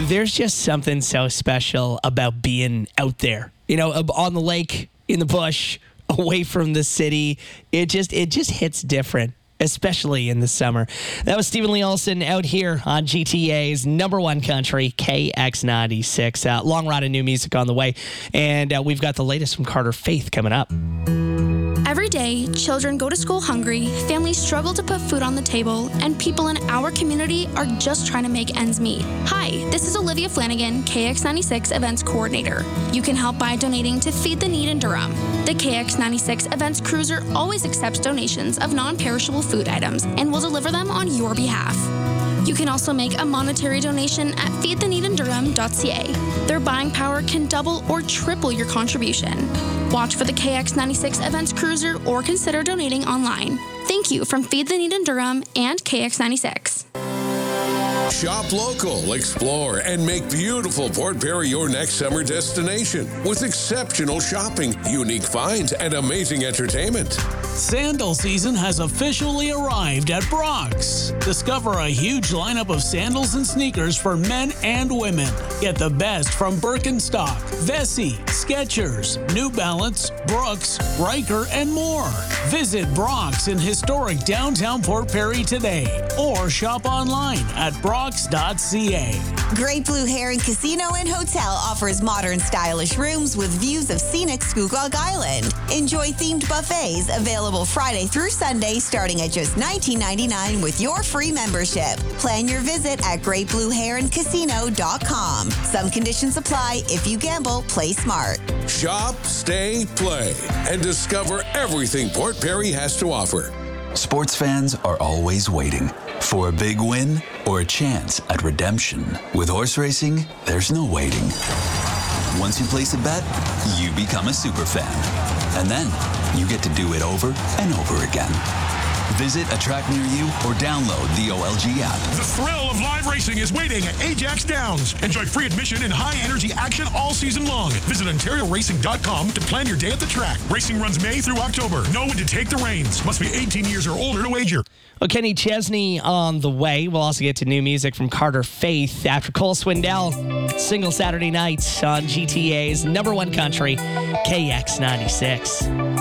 There's just something so special about being out there, on the lake, in the bush, away from the city. It just hits different, especially in the summer. That was Stephen Lee Olson out here on GTA's number one country, KX96. Long ride of new music on the way. And we've got the latest from Carter Faith coming up. Every day, children go to school hungry, families struggle to put food on the table, and people in our community are just trying to make ends meet. Hi, this is Olivia Flanagan, KX96 Events Coordinator. You can help by donating to Feed the Need in Durham. The KX96 Events Cruiser always accepts donations of non-perishable food items and will deliver them on your behalf. You can also make a monetary donation at feedtheneedindurham.ca. Their buying power can double or triple your contribution. Watch for the KX96 Events Cruiser or consider donating online. Thank you from Feed the Need in Durham and KX96. Shop local, explore, and make beautiful Port Perry your next summer destination with exceptional shopping, unique finds, and amazing entertainment. Sandal season has officially arrived at Brock's. Discover a huge lineup of sandals and sneakers for men and women. Get the best from Birkenstock, Vessi, Skechers, New Balance, Brooks, Riker, and more. Visit Brock's in historic downtown Port Perry today or shop online at Brock's.ca. Great Blue Heron Casino and Hotel offers modern, stylish rooms with views of scenic Scugog Island. Enjoy themed buffets available Friday through Sunday starting at just $19.99 with your free membership. Plan your visit at GreatBlueHeronCasino.com. Some conditions apply. If you gamble, play smart. Shop, stay, play, and discover everything Port Perry has to offer. Sports fans are always waiting for a big win or a chance at redemption. With horse racing, there's no waiting. Once you place a bet, you become a super fan. And then you get to do it over and over again. Visit a track near you or download the OLG app. The thrill of live racing is waiting at Ajax Downs. Enjoy free admission and high-energy action all season long. Visit OntarioRacing.com to plan your day at the track. Racing runs May through October. Know when to take the reins. Must be 18 years or older to wager. Well, Kenny Chesney on the way. We'll also get to new music from Carter Faith after Cole Swindell. Single Saturday nights on GTA's number one country, KX96.